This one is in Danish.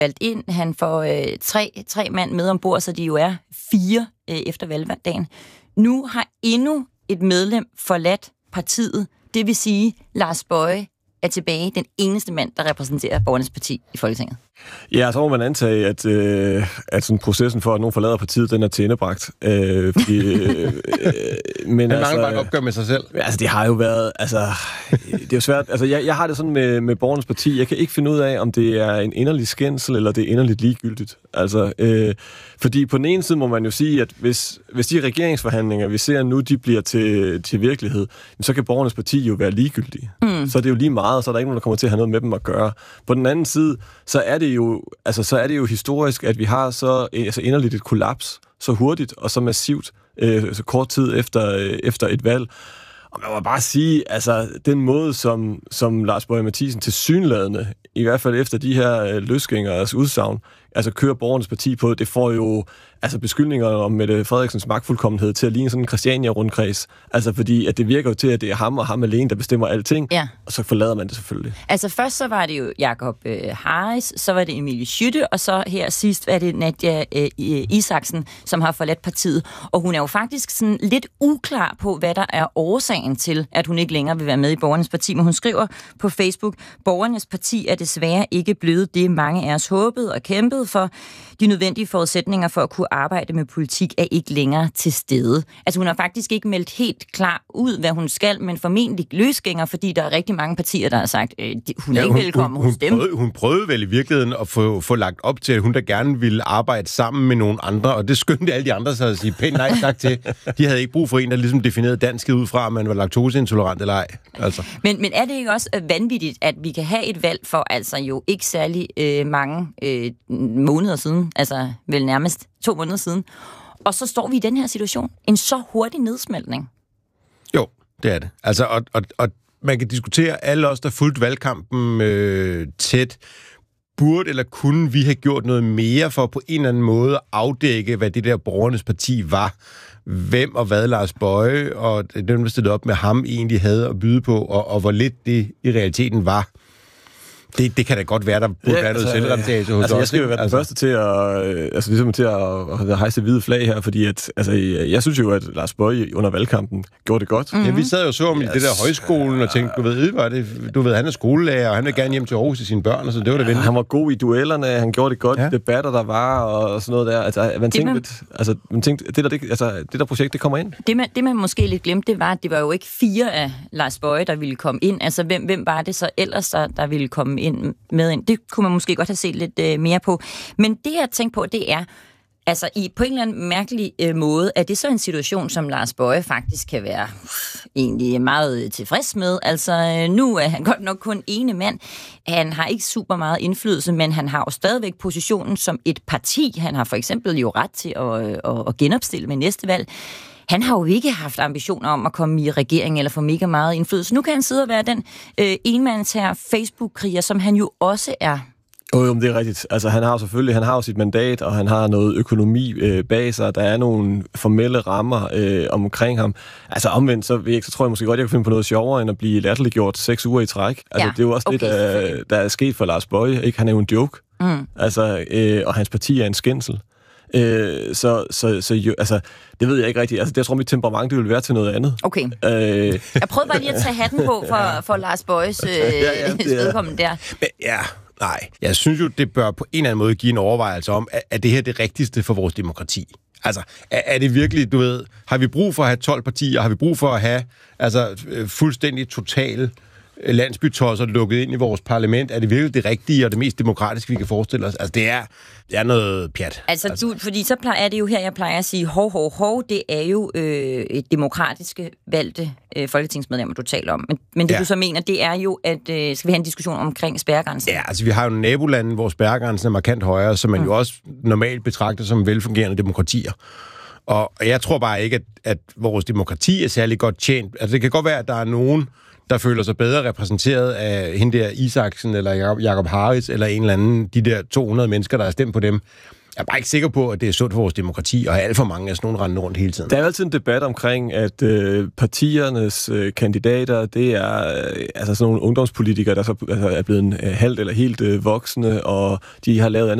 valgt ind. Han får tre mand med ombord, så de jo er 4 efter valgdagen. Nu har endnu et medlem forladt partiet. Det vil sige, Lars Boje er tilbage, den eneste mand, der repræsenterer Borgernes Parti i Folketinget. Ja, så må man antage, at sådan processen for, at nogen forlader partiet, den er tilendebragt. Men han mangler bare et opgør med sig selv. Altså, det har jo været... Altså, det er jo svært. Altså, jeg har det sådan med Borgernes Parti. Jeg kan ikke finde ud af, om det er en inderlig skændsel, eller det er inderligt ligegyldigt. Altså, fordi på den ene side må man jo sige, at hvis de regeringsforhandlinger, vi ser nu, de bliver til virkelighed, så kan Borgernes Parti jo være ligegyldige. Så er det jo lige meget, og så er der ikke nogen, der kommer til at have noget med dem at gøre. På den anden side, så er det jo historisk, at vi har så inderligt et kollaps så hurtigt og så massivt så kort tid efter et valg. Og man må bare sige, altså den måde, som Lars Boje Mathiesen tilsyneladende, i hvert fald efter de her løsgængeres udsagn, altså kører Borgernes Parti på, det får jo altså beskyldninger om Mette Frederiksens magtfuldkommenhed til at ligne sådan en Christiania-rundkreds. Altså fordi, at det virker jo til, at det er ham og ham alene, der bestemmer alting, ja. Og så forlader man det selvfølgelig. Altså først så var det jo Jacob Harris, så var det Emilie Skytte, og så her sidst var det Nadia Isaksen, som har forladt partiet. Og hun er jo faktisk sådan lidt uklar på, hvad der er årsagen til, at hun ikke længere vil være med i Borgernes Parti. Men hun skriver på Facebook, Borgernes Parti er desværre ikke blevet det, mange af os håbede og kæmpede for. De nødvendige forudsætninger for at kunne arbejde med politik er ikke længere til stede. Altså hun har faktisk ikke meldt helt klar ud, hvad hun skal, men formentlig løsgænger, fordi der er rigtig mange partier, der har sagt, hun er ikke velkommen hos dem. Hun prøvede vel i virkeligheden at få lagt op til, at hun der gerne ville arbejde sammen med nogle andre, og det skyndte alle de andre sig at sige pænt nej tak til. De havde ikke brug for en, der ligesom definerede dansket ud fra, om man var laktoseintolerant eller ej. Altså. Men er det ikke også vanvittigt, at vi kan have et valg for altså jo ikke særlig mange måneder siden, altså vel nærmest 2 måneder siden, og så står vi i den her situation. En så hurtig nedsmeltning. Jo, det er det. Altså, og man kan diskutere, alle os, der fulgte valgkampen tæt, burde eller kunne vi have gjort noget mere for på en eller anden måde at afdække, hvad det der Borgernes Parti var. Hvem og hvad Lars Boje og dem, der stillede op med ham, egentlig havde at byde på, og hvor lidt det i realiteten var. Det kan da godt være, der burde være noget selvramtagelse hos os. Jeg skal jo være den første til at hejse hvide flag her, fordi at, altså, jeg synes jo, at Lars Boje under valgkampen gjorde det godt. Mm-hmm. Ja, vi sad jo så om i det der højskolen og tænkte, du ved, han er skolelærer, og han vil gerne hjem til Aarhus til sine børn, og så det var det venligt. Han var god i duellerne, han gjorde det godt i debatter, der var, og sådan noget der. Altså, man tænkte, det der projekt, det kommer ind. Det man måske lidt glemte, det var, at det var jo ikke 4 af Lars Boje, der ville komme ind. Altså, hvem var det så ellers, der ville komme med ind. Det kunne man måske godt have set lidt mere på. Men det, jeg tænker på, det er, altså på en eller anden mærkelig måde, er det så en situation, som Lars Boje faktisk kan være egentlig meget tilfreds med. Altså, nu er han godt nok kun ene mand. Han har ikke super meget indflydelse, men han har jo stadigvæk positionen som et parti. Han har for eksempel jo ret til at genopstille med næste valg. Han har jo ikke haft ambitioner om at komme i regering eller få mega meget indflydelse. Nu kan han sidde og være den enmandsherre Facebook-kriger, som han jo også er. Jo, det er rigtigt. Altså, han har jo sit mandat, og han har noget økonomi bag sig. Der er nogle formelle rammer omkring ham. Altså, omvendt, så tror jeg måske godt, jeg kan finde på noget sjovere, end at blive latterliggjort 6 uger i træk. Altså, det er jo også det, der er sket for Lars Boje. Ikke? Han er jo en joke. Altså, og hans parti er en skændsel. Altså, det ved jeg ikke rigtigt. Altså, jeg tror, mit temperament, det vil være til noget andet. Okay. Jeg prøvede bare lige at tage hatten på for Lars Bojes vedkommende der. Men, nej. Jeg synes jo, det bør på en eller anden måde give en overvejelse om, er det her det rigtigste for vores demokrati? Altså, er det virkelig, du ved, har vi brug for at have 12 partier? Har vi brug for at have fuldstændig total landsbytosser lukket ind i vores parlament? Er det virkelig det rigtige og det mest demokratiske, vi kan forestille os? Altså, det er noget pjat. Fordi så er det jo her, jeg plejer at sige, det er jo et demokratiske valgte folketingsmedlemmer, du taler om. Men det, du så mener, det er jo, at skal vi have en diskussion omkring spærregrænsen? Ja, altså vi har jo nabolande, hvor spærregrænsen er markant højere, som man jo også normalt betragter som velfungerende demokratier. Og jeg tror bare ikke, at vores demokrati er særlig godt tjent. Altså det kan godt være, at der er nogen, der føler sig bedre repræsenteret af hende der Isaksen, eller Jacob Harris, eller en eller anden, de der 200 mennesker, der har stemt på dem. Jeg er bare ikke sikker på, at det er sundt for vores demokrati, og have alt for mange af sådan nogle rendende rundt hele tiden. Der er altid en debat omkring, at partiernes kandidater, det er altså sådan nogle ungdomspolitikere, der så er blevet halvt eller helt voksne, og de har lavet